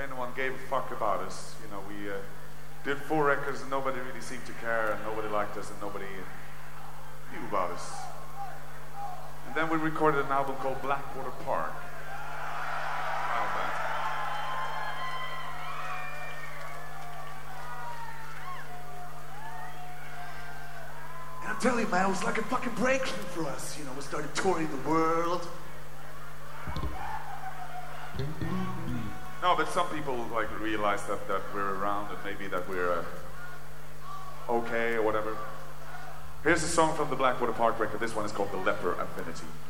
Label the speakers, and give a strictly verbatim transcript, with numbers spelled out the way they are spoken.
Speaker 1: anyone gave a fuck about us. You know, we uh, did four records and nobody really seemed to care, and nobody liked us, and nobody knew about us. And then we recorded an album called Blackwater Park.
Speaker 2: And I'm telling you, man, it was like a fucking breakthrough for us. You know, we started touring the world.
Speaker 1: No, but some people like realize that, that we're around and maybe that we're uh, okay or whatever. Here's a song from the Blackwater Park record. This one is called The Leper Affinity.